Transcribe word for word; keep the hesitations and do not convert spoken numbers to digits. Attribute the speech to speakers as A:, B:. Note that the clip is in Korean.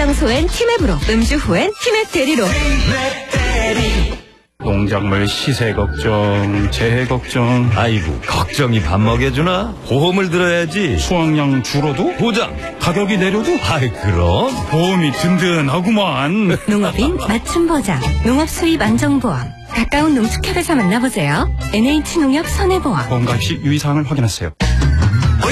A: 장소엔 티맵으로, 음주 후엔 티맵 대리로.
B: 농작물 시세 걱정, 재해 걱정.
C: 아이고, 걱정이 밥 먹여주나? 보험을 들어야지.
B: 수확량 줄어도?
C: 보장.
B: 가격이 내려도?
C: 아이, 그럼.
B: 보험이 든든하구만.
A: 농업인 맞춤 보장, 농업 수입 안정보험. 가까운 농축협에서 만나보세요. 엔에이치 농협 손해보험.
B: 보험 가입 시 유의사항을 확인하세요.